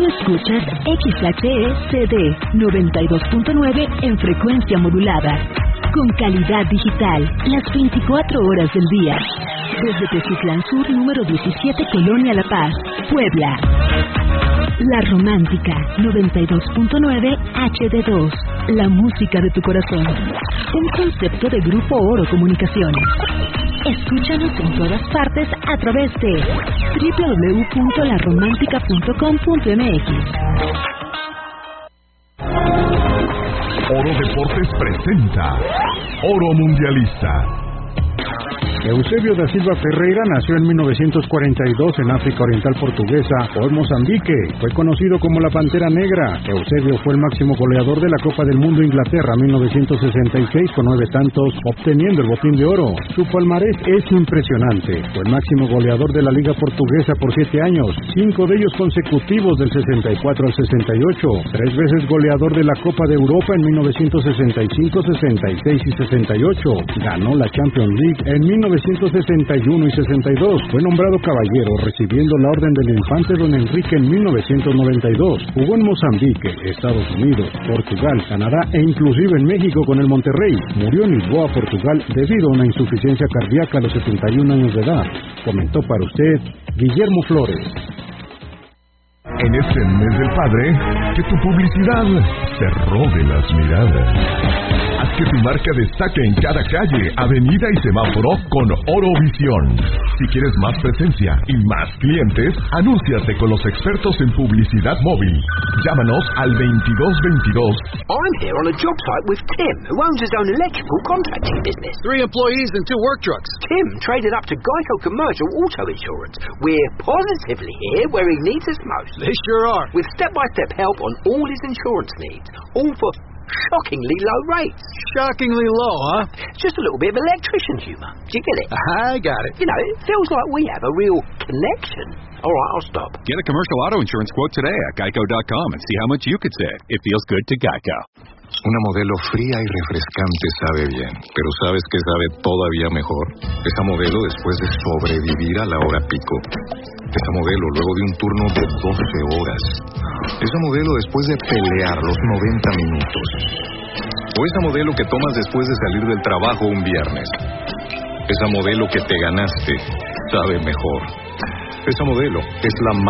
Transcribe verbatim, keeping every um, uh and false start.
escuchas X H E C D noventa y dos punto nueve en frecuencia modulada. Con calidad digital, las veinticuatro horas del día. Desde Teciutlán Sur, número diecisiete, Colonia La Paz, Puebla. La Romántica, noventa y dos punto nueve H D dos. La música de tu corazón. Un concepto de Grupo Oro Comunicaciones. Escúchanos en todas partes a través de doble u doble u doble u punto la romántica punto com punto m x. Oro Deportes presenta Oro Mundialista. Eusebio da Silva Ferreira nació en mil novecientos cuarenta y dos en África Oriental Portuguesa o en Mozambique. Fue conocido como la Pantera Negra. Eusebio fue el máximo goleador de la Copa del Mundo Inglaterra mil novecientos sesenta y seis con nueve tantos, obteniendo el botín de oro. Su palmarés es impresionante. Fue el máximo goleador de la Liga Portuguesa por siete años, cinco de ellos consecutivos del sesenta y cuatro al sesenta y ocho. Tres veces goleador de la Copa de Europa en mil novecientos sesenta y cinco, sesenta y seis y sesenta y ocho. Ganó la Champions League en mil novecientos sesenta y uno y sesenta y dos. Fue nombrado caballero, recibiendo la Orden del Infante Don Enrique en mil novecientos noventa y dos. Jugó en Mozambique, Estados Unidos, Portugal, Canadá e inclusive en México con el Monterrey. Murió en Lisboa, Portugal, debido a una insuficiencia cardíaca a los setenta y un años de edad. Comentó para usted Guillermo Flores. En este mes del padre, que tu publicidad se robe las miradas. Haz que tu marca destaque en cada calle, avenida y semáforo con Orovisión. Si quieres más presencia y más clientes, anúnciate con los expertos en publicidad móvil. Llámanos al veintidós veintidós. I'm here on a job site with Tim, who owns his own electrical contracting business. Three employees and two work trucks. Tim traded up to Geico Commercial Auto Insurance. We're positively here where he needs us most. They sure are. With step-by-step help on all his insurance needs. All for shockingly low rates. Shockingly low, huh? Just a little bit of electrician humour. Do you get it? I got it. You know, it feels like we have a real connection. All right, I'll stop. Get a commercial auto insurance quote today at geico dot com and see how much you could save. It feels good to Geico. Una modelo fría y refrescante sabe bien, pero ¿sabes qué sabe todavía mejor? Esa modelo después de sobrevivir a la hora pico. Esa modelo luego de un turno de doce horas. Esa modelo después de pelear los noventa minutos. O esa modelo que tomas después de salir del trabajo un viernes. Esa modelo que te ganaste sabe mejor. Esa modelo es la